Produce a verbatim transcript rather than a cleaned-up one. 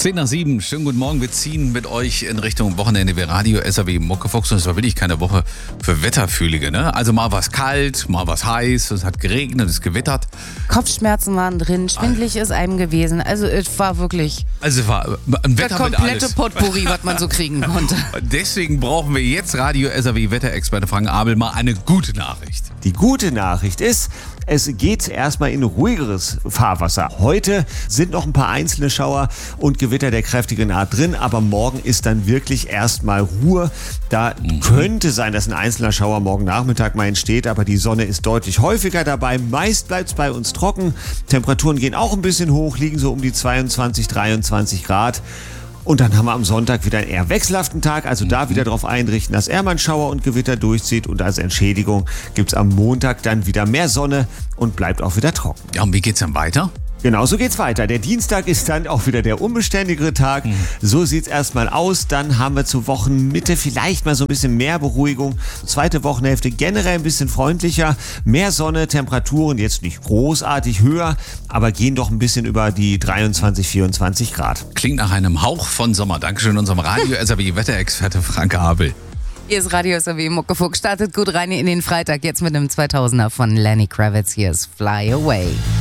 zehn nach sieben, schönen guten Morgen. Wir ziehen mit euch in Richtung Wochenende wie Radio S R W Muckefuchs. Und es war wirklich keine Woche für Wetterfühlige, ne? Also mal war es kalt, mal war es heiß, es hat geregnet, es gewittert. Kopfschmerzen waren drin, schwindelig ist einem gewesen. Also es war wirklich Also es war ein Wetter der komplette mit alles. Potpourri, was man so kriegen konnte. Deswegen brauchen wir jetzt Radio S R W Wetterexperte Frank Abel mal eine gute Nachricht. Die gute Nachricht ist, es geht erstmal in ruhigeres Fahrwasser. Heute sind noch ein paar einzelne Schauer und Gewitter der kräftigen Art drin, aber morgen ist dann wirklich erstmal Ruhe. Da mhm. könnte sein, dass ein einzelner Schauer morgen Nachmittag mal entsteht, aber die Sonne ist deutlich häufiger dabei. Meist bleibt es bei uns trocken. Temperaturen gehen auch ein bisschen hoch, liegen so um die zweiundzwanzig, dreiundzwanzig Grad. Und dann haben wir am Sonntag wieder einen eher wechselhaften Tag, also da wieder darauf einrichten, dass er mal einen Schauer und Gewitter durchzieht. Und als Entschädigung gibt es am Montag dann wieder mehr Sonne und bleibt auch wieder trocken. Ja, und wie geht's dann weiter? Genauso geht's weiter. Der Dienstag ist dann auch wieder der unbeständigere Tag. Mhm. So sieht's erstmal aus. Dann haben wir zur Wochenmitte vielleicht mal so ein bisschen mehr Beruhigung. Zweite Wochenhälfte generell ein bisschen freundlicher. Mehr Sonne, Temperaturen jetzt nicht großartig höher, aber gehen doch ein bisschen über die dreiundzwanzig, vierundzwanzig Grad. Klingt nach einem Hauch von Sommer. Dankeschön unserem Radio S R W Wetterexperte Frank Abel. Hier ist Radio S R W Muckefuchs. Startet gut rein in den Freitag. Jetzt mit einem zweitausender von Lenny Kravitz. Hier ist Fly Away.